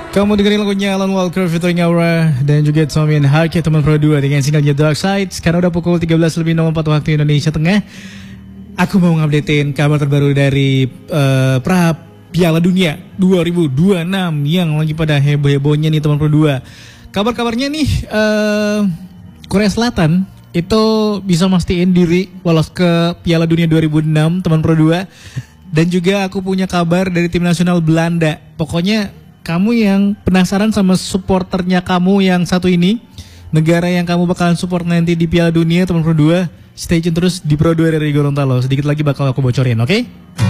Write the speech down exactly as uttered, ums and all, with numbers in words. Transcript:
Kamu dengerin lagunya Alan Walker featuring Aura dan juga Tommy and Harky teman Pro dua dengan singlenya Dark Side. Sekarang udah pukul tiga belas lebih nol empat waktu Indonesia Tengah. Aku mau ngupdatein kabar terbaru dari uh, pra Piala Dunia dua ribu dua puluh enam yang lagi pada heboh-hebohnya nih teman Pro dua. Kabar-kabarnya nih uh, Korea Selatan itu bisa mastiin diri lolos ke Piala Dunia dua ribu enam teman Pro dua. Dan juga aku punya kabar dari tim nasional Belanda. Pokoknya kamu yang penasaran sama supporternya kamu yang satu ini, negara yang kamu bakalan support nanti di Piala Dunia teman Pro dua, stay tune terus di Pro dua dari Gorontalo. Sedikit lagi bakal aku bocorin, oke? Okay?